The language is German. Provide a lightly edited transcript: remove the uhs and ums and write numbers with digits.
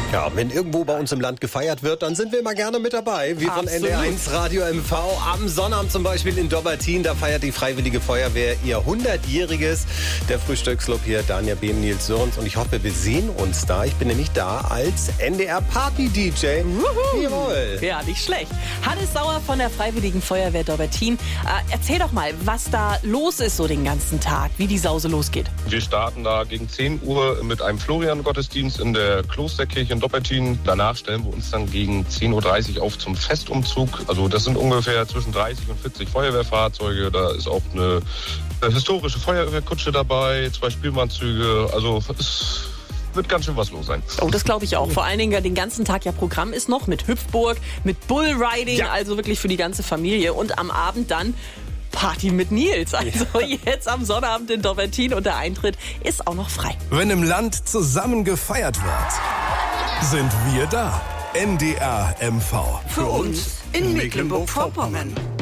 Ja, wenn irgendwo bei uns im Land gefeiert wird, dann sind wir immer gerne mit dabei. Wie von NDR1 Radio MV. Am Sonnabend zum Beispiel in Dobbertin, da feiert die Freiwillige Feuerwehr ihr 100-jähriges. Der Frühstücksclub hier, Danja Behm, Nils Sörens. Und ich hoffe, wir sehen uns da. Ich bin nämlich da als NDR-Party-DJ. Jawohl. Ja, nicht schlecht. Hannes Sauer von der Freiwilligen Feuerwehr Dobbertin. Erzähl doch mal, was da los ist so den ganzen Tag, wie die Sause losgeht. Wir starten da gegen 10 Uhr mit einem Florian-Gottesdienst in der Klosterkirche in Dobbertin. Danach stellen wir uns dann gegen 10.30 Uhr auf zum Festumzug. Also das sind ungefähr zwischen 30 und 40 Feuerwehrfahrzeuge. Da ist auch eine historische Feuerwehrkutsche dabei, 2 Spielmannzüge. Also es wird ganz schön was los sein. Oh, das glaube ich auch. Vor allen Dingen den ganzen Tag ja Programm ist noch mit Hüpfburg, mit Bullriding, also wirklich für die ganze Familie. Und am Abend dann Party mit Nils. Also jetzt am Sonnabend in Dobbertin und der Eintritt ist auch noch frei. Wenn im Land zusammen gefeiert wird, sind wir da. NDR MV. Für uns in Mecklenburg-Vorpommern.